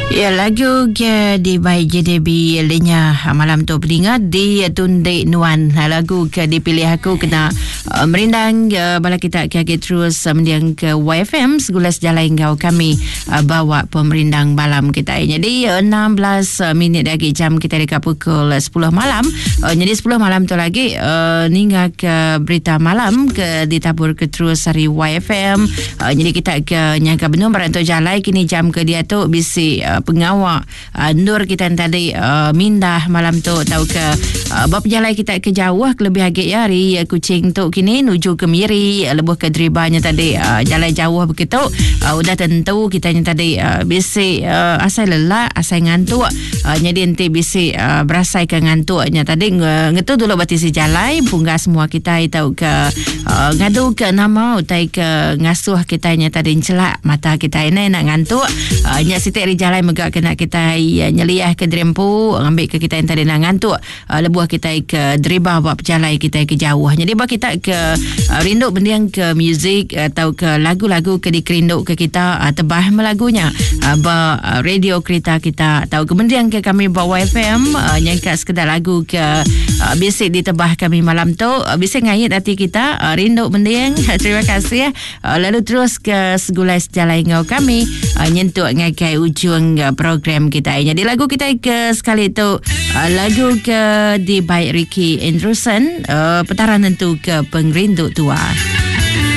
Ya, lagu ke di baik JDB lenya malam tu peringat di Tunde Nuan. Lagu ke dipilih aku kena merindang bala kita ke terus mendiang ke YFM segulas jalan engkau kami bawa pemerindang malam kita. Jadi 16 minit lagi jam kita dekat pukul 10 malam. Jadi 10 malam tu lagi hingga ke berita malam ke ditabur ke terus hari YFM. Jadi kita ke nyangka benung berantau jalan kini jam ke dia tu bisi pengawal Nur kita tadi mindah malam tu tahu ke bab jalan kita ke jauh lebih agak ya hari Kuching tu kini nuju ke Miri lebuh ke Deribanya tadi jalan jauh begitu udah tentu kita tadi bisi asal lelah asal ngantuk jadi nanti bisi berasai ke ngantuknya tadi ngetu dulu batisi jalan punggah semua kita tahu ke ngadu ke nama utai ke ngasuh kita tadi celak mata kita ini nak ngantuk nya sitik di jalan megak kena kita nyeliah ke Drempu ambil ke kita yang tadi nak ngantuk lebuh kita ke Deribah buat perjalanan kita ke jauh. Jadi buat kita ke rindu bendiang ke muzik atau ke lagu-lagu ke dikerinduk ke kita tebah melagunya radio kereta kita atau ke bendiang ke kami bawa FM nyangka sekedar lagu ke bisik ditebah kami malam tu bisik ngayat hati kita rindu bendiang. Terima kasih lalu terus ke segulai sejalan engkau kami nyentuk ngakai ujung program kita. Jadi lagu kita ke sekali itu lagu ke di baik Ricky Andrewson petaran tentu ke pengrindu tua.